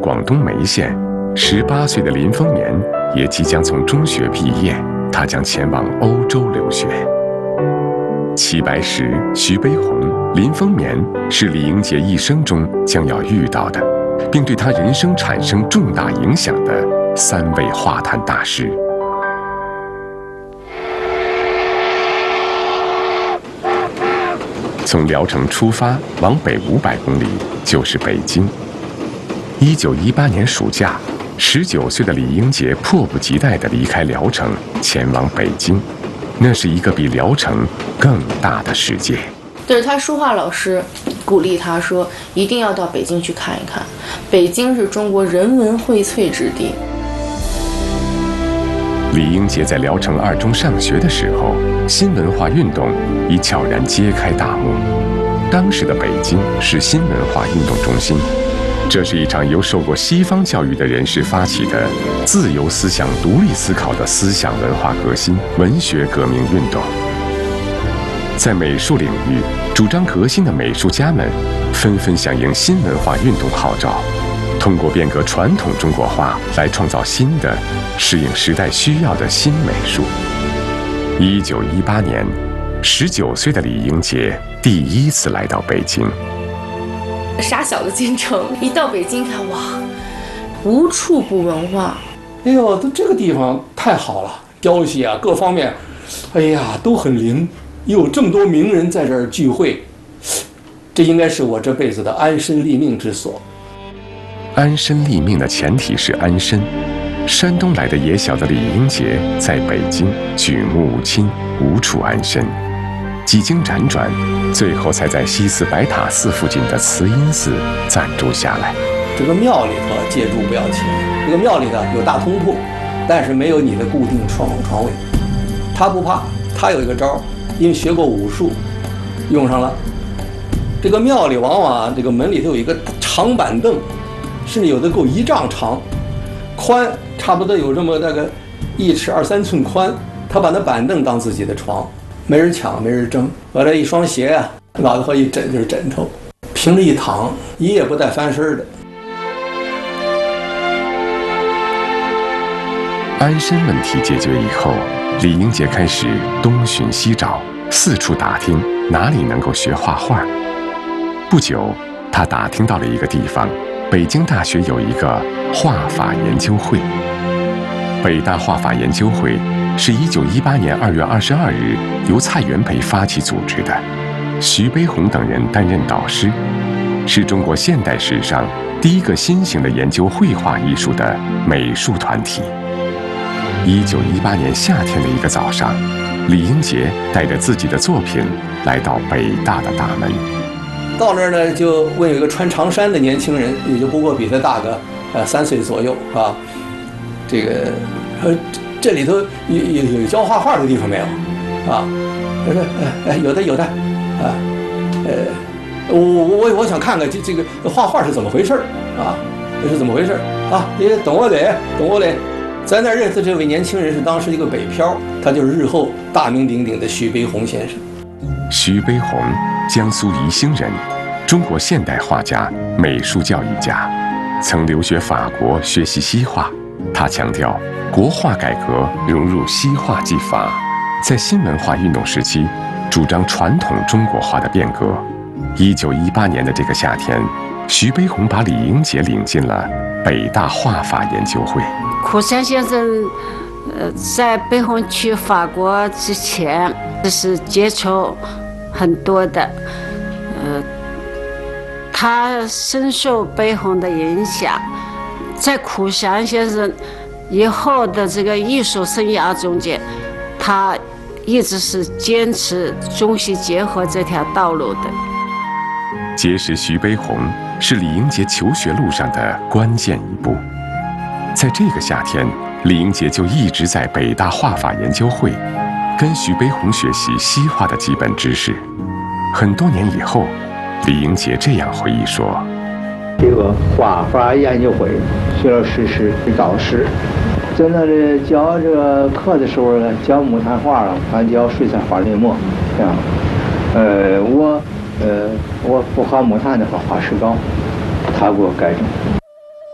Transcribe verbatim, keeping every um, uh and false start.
广东梅县，十八岁的林风眠也即将从中学毕业，他将前往欧洲留学。齐白石、徐悲鸿、林风眠是李英杰一生中将要遇到的，并对他人生产生重大影响的三位画坛大师。从聊城出发，往北五百公里就是北京。一九一八年暑假，十九岁的李英杰迫不及待地离开聊城，前往北京。那是一个比聊城更大的世界。 对，他书画老师鼓励他说，一定要到北京去看一看，北京是中国人文荟萃之地。 李英杰在聊城二中上学的时候，新文化运动已悄然揭开大幕。当时的北京是新文化运动中心，这是一场由受过西方教育的人士发起的自由思想、独立思考的思想文化革新、文学革命运动。在美术领域，主张革新的美术家们纷纷响应新文化运动号召，通过变革传统中国画来创造新的、适应时代需要的新美术。一九一八年，十九岁的李英杰第一次来到北京。 傻小的京城，一到北京看，哇，无处不文化。 哎呦，这个地方太好了，雕系啊，各方面，哎呀，都很灵。有这么多名人在这儿聚会，这应该是我这辈子的安身立命之所。 安身立命的前提是安身。山东来的野小的李英杰在北京举目无亲，无处安身。几经辗转，最后才在西寺白塔寺附近的慈音寺暂住下来。 这个庙里头借住不要钱，这个庙里头有大通铺，但是没有你的固定床床位。他不怕，他有一个招，因为学过武术，用上了。这个庙里往往这个门里头有一个长板凳，甚至有的够一丈长，宽差不多有这么大概一尺二三寸宽。他把那板凳当自己的床。没人抢，没人争。我这一双鞋啊，脑袋后一枕就是枕头，平着一躺，一夜不带翻身的。 安身问题解决以后，李英杰开始东寻西找，四处打听哪里能够学画画。不久，他打听到了一个地方，北京大学有一个画法研究会。北大画法研究会是一九一八年二月二十二日由蔡元培发起组织的，徐悲鸿等人担任导师，是中国现代史上第一个新型的研究绘画艺术的美术团体。一九一八年夏天的一个早上，李英杰带着自己的作品来到北大的大门。 到那儿呢，就问有一个穿长衫的年轻人，也就不过比他大个呃三岁左右啊。这个呃这里头有有有教画画的地方没有？啊，他说哎哎有的有的，啊，呃，我我我想看看这这个画画是怎么回事啊？这是怎么回事啊？你等我得等我得。在那儿认识这位年轻人是当时一个北漂，他就是日后大名鼎鼎的徐悲鸿先生。 徐悲鸿，江苏宜兴人，中国现代画家、美术教育家，曾留学法国学习西画。他强调国画改革融入西画技法，在新文化运动时期主张传统中国画的变革。一九一八年的这个夏天，徐悲鸿把李英杰领进了北大画法研究会。 苦山先生，呃，在悲鸿去法国之前，这是接触很多的，呃，他深受悲鸿的影响。在苦山先生以后的这个艺术生涯中间，他一直是坚持中西结合这条道路的。 结识徐悲鸿是李英杰求学路上的关键一步。在这个夏天，李英杰就一直在北大画法研究会跟徐悲鸿学习西画的基本知识。很多年以后，李英杰这样回忆说： 这个画法研究会，徐老师是导师，在那里教这个课的时候呢，教木炭画了，还教水彩画临摹，这样。呃，我呃我不画木炭的话，画石膏，他给我改正。